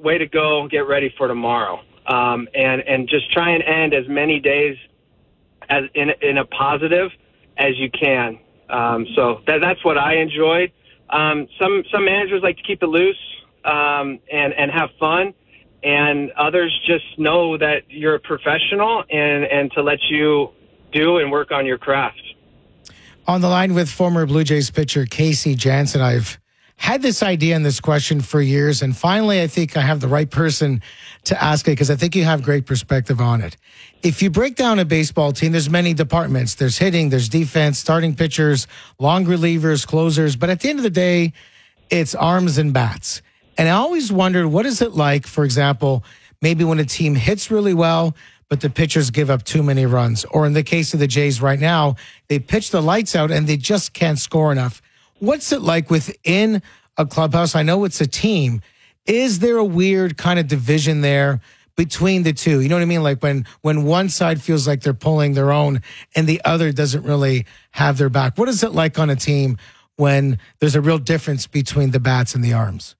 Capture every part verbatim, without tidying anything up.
way to go, get ready for tomorrow, um, and and just try and end as many days as in in a positive as you can. Um, so that, that's what I enjoyed. Um, some some managers like to keep it loose um, and and have fun, and others just know that you're a professional and and to let you do and work on your craft. On the line with former Blue Jays pitcher Casey Janssen, I've had this idea and this question for years, and finally I think I have the right person to ask it because I think you have great perspective on it. If you break down a baseball team, there's many departments. There's hitting, there's defense, starting pitchers, long relievers, closers, but at the end of the day, it's arms and bats. And I always wondered, what is it like, for example, maybe when a team hits really well, but the pitchers give up too many runs? Or in the case of the Jays right now, they pitch the lights out and they just can't score enough. What's it like within a clubhouse? I know it's a team. Is there a weird kind of division there between the two? You know what I mean? Like when, when one side feels like they're pulling their own and the other doesn't really have their back. What is it like on a team when there's a real difference between the bats and the arms?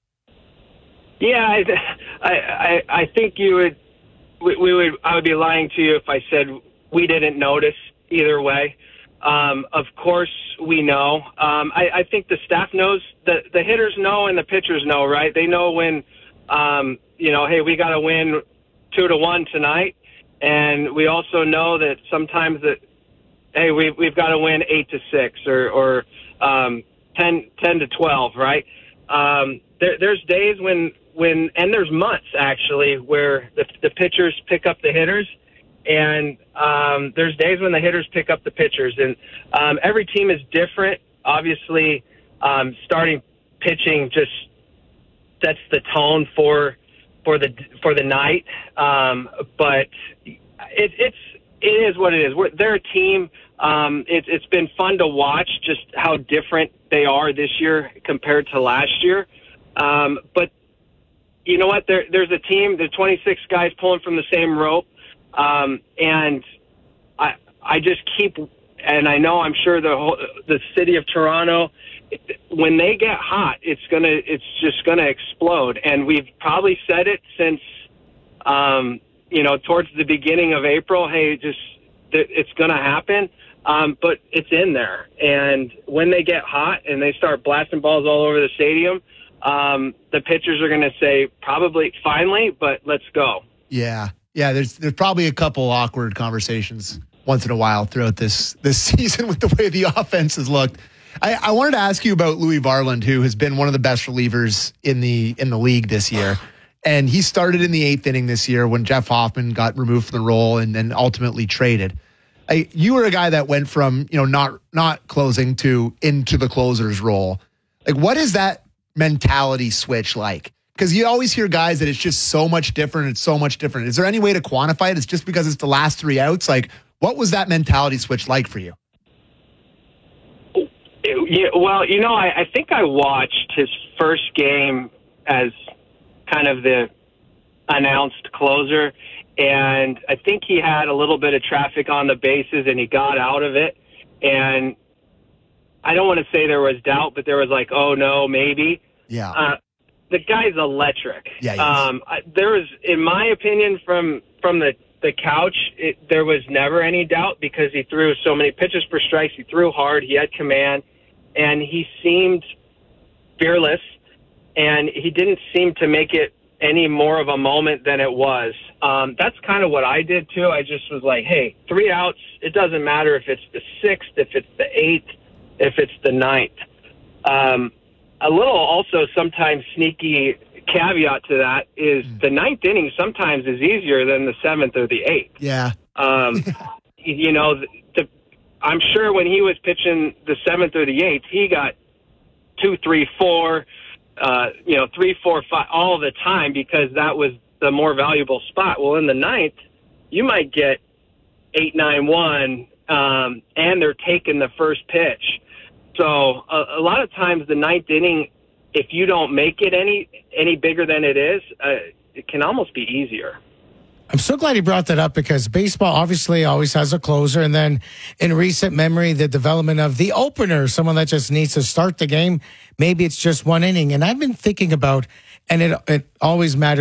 Yeah, I, I, I think you would, we, we would, I would be lying to you if I said we didn't notice either way. Um, of course, we know. Um, I, I think the staff knows. The, the hitters know and the pitchers know, right? They know when, um, you know, hey, we got to win two to one tonight, and we also know that sometimes that, hey, we we've got to win eight to six or or um, ten ten to twelve, right? Um, there, there's days when when and there's months actually where the, the pitchers pick up the hitters. And um, there's days when the hitters pick up the pitchers. And um, every team is different. Obviously, um, starting pitching just sets the tone for for the for the night. Um, but it, it's it is what it is. We're, they're a team. Um, it, it's been fun to watch just how different they are this year compared to last year. Um, but you know what? There, there's a team. There's twenty-six guys pulling from the same rope. Um, and I, I just keep, and I know I'm sure the whole, the city of Toronto, when they get hot, it's gonna, it's just gonna explode. And we've probably said it since, um, you know, towards the beginning of April. Hey, just it's gonna happen. Um, but it's in there. And when they get hot and they start blasting balls all over the stadium, um, the pitchers are gonna say probably finally, but let's go. Yeah. Yeah, there's there's probably a couple awkward conversations once in a while throughout this this season with the way the offense has looked. I, I wanted to ask you about Louis Varland, who has been one of the best relievers in the in the league this year. And he started in the eighth inning this year when Jeff Hoffman got removed from the role and then ultimately traded. I, you were a guy that went from, you know, not not closing to into the closer's role. Like, what is that mentality switch like? Because you always hear guys that it's just so much different. It's so much different. Is there any way to quantify it? It's just because it's the last three outs. Like, what was that mentality switch like for you? Yeah, well, you know, I, I think I watched his first game as kind of the announced closer, and I think he had a little bit of traffic on the bases, and he got out of it. And I don't want to say there was doubt, but there was like, oh, no, maybe. Yeah. Uh, The guy's electric. Yeah, um, I, there was, in my opinion, from from the the couch, it, there was never any doubt because he threw so many pitches per strikes. He threw hard. He had command, and he seemed fearless. And he didn't seem to make it any more of a moment than it was. Um, that's kind of what I did too. I just was like, hey, three outs. It doesn't matter if it's the sixth, if it's the eighth, if it's the ninth. Um, A little also sometimes sneaky caveat to that is the ninth inning sometimes is easier than the seventh or the eighth. Yeah. Um, you know, the, the, I'm sure when he was pitching the seventh or the eighth, he got two, three, four, uh, you know, three, four, five all the time because that was the more valuable spot. Well, in the ninth, you might get eight, nine, one, um, and they're taking the first pitch. So a, a lot of times the ninth inning, if you don't make it any any bigger than it is, uh, it can almost be easier. I'm so glad you brought that up because baseball obviously always has a closer. And then in recent memory, the development of the opener, someone that just needs to start the game. Maybe it's just one inning. And I've been thinking about, and it, it always matters.